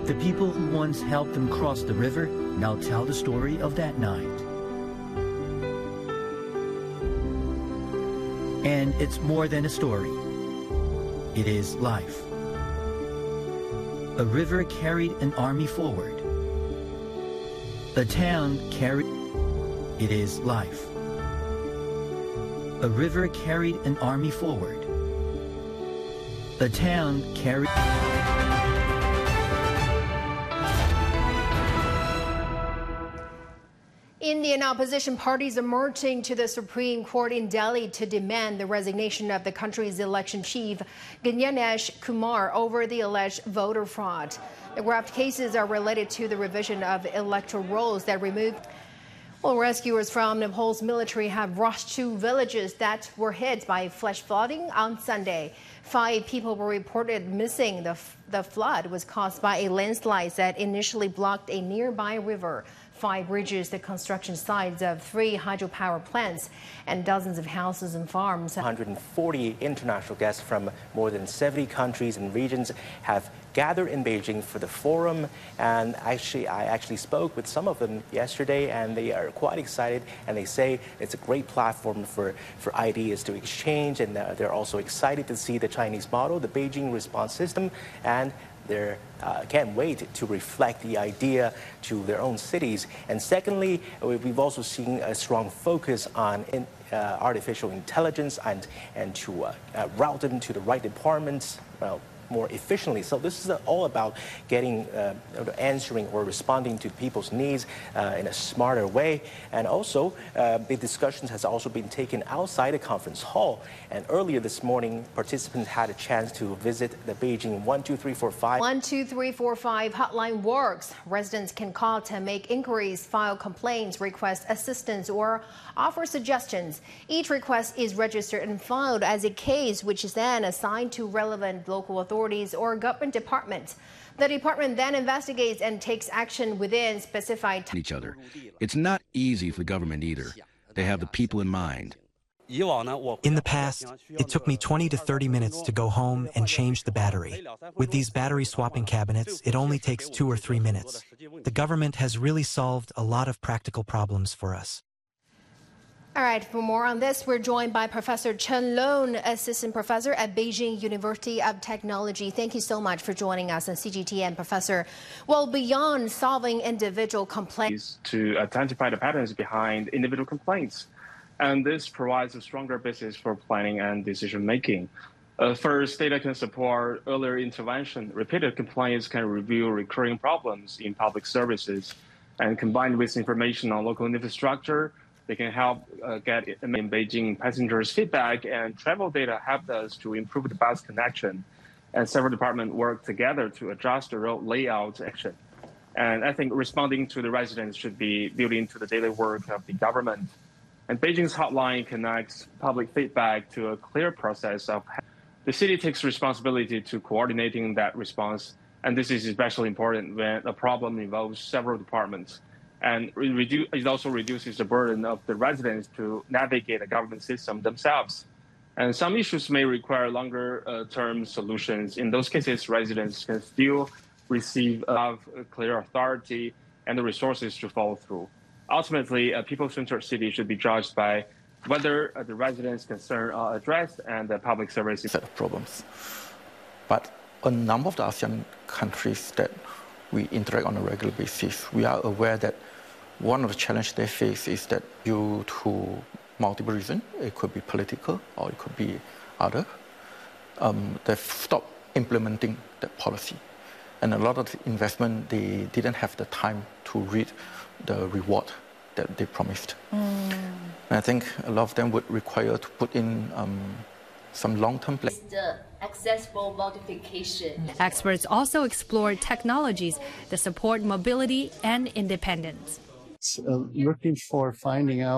The people who once helped them cross the river now tell the story of that night. And it's more than a story. It is life. A river carried an army forward. A town carried... It is life. A river carried an army forward. A town carried... Indian opposition parties are marching to the Supreme Court in Delhi to demand the resignation of the country's election chief, Ganesh Kumar, over the alleged voter fraud. The graft cases are related to the revision of electoral rolls that removed... Well, rescuers from Nepal's military have rushed to villages that were hit by flash flooding on Sunday. 5 people were reported missing. The flood was caused by a landslide that initially blocked a nearby river. 5 bridges, the construction sites of 3 hydropower plants, and dozens of houses and farms. 140 international guests from more than 70 countries and regions have gathered in Beijing for the forum, and I actually spoke with some of them yesterday, and they are quite excited, and they say it's a great platform for ideas to exchange, and they're also excited to see the Chinese model, the Beijing response system, and they can't wait to reflect the idea to their own cities. And secondly, we've also seen a strong focus on artificial intelligence and to route them to the right departments more efficiently. So this is all about getting, answering or responding to people's needs in a smarter way. And also, the discussions has also been taken outside the conference hall. And earlier this morning, participants had a chance to visit the Beijing 12345. 12345 hotline works. Residents can call to make inquiries, file complaints, request assistance, or offer suggestions. Each request is registered and filed as a case, which is then assigned to relevant local authorities or government departments. The department then investigates and takes action within specified time. Each other. It's not easy for the government either. They have the people in mind. In the past, it took me 20 to 30 minutes to go home and change the battery. With these battery swapping cabinets, it only takes 2 or 3 minutes. The government has really solved a lot of practical problems for us. All right, for more on this, we're joined by Professor Chen Lone, Assistant Professor at Beijing University of Technology. Thank you so much for joining us on CGTN, Professor. Well, beyond solving individual complaints, to identify the patterns behind individual complaints. And this provides a stronger basis for planning and decision making. First, data can support earlier intervention. Repeated complaints can reveal recurring problems in public services. And combined with information on local infrastructure, they can help get in Beijing passengers' feedback, and travel data helped us to improve the bus connection. And several departments work together to adjust the road layout action. And I think responding to the residents should be built into the daily work of the government. And Beijing's hotline connects public feedback to a clear process of the city takes responsibility to coordinating that response. And this is especially important when a problem involves several departments. And it also reduces the burden of the residents to navigate the government system themselves. And some issues may require longer-term solutions. In those cases, residents can still receive a clear authority and the resources to follow through. Ultimately, a people-centered city should be judged by whether the residents' concerns are addressed and the public services. Set of problems. But a number of the ASEAN countries that we interact on a regular basis, we are aware that one of the challenges they face is that due to multiple reasons, it could be political or it could be other, they've stopped implementing that policy. And a lot of the investment, they didn't have the time to reap the reward that they promised. And I think a lot of them would require to put in some long-term plans. Accessible modification. Experts also explore technologies that support mobility and independence. Looking for finding out